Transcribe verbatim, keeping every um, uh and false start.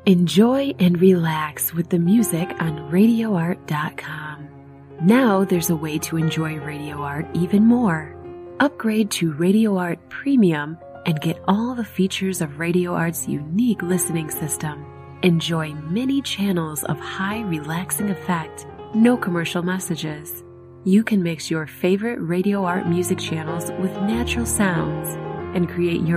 Enjoy and relax with the music on radio art dot com. Now there's a way to enjoy Radio Art even more. Upgrade to Radio Art Premium and get all the features of Radio Art's unique listening system. Enjoy many channels of high relaxing effect, no commercial messages. You can mix your favorite Radio Art music channels with natural sounds and create your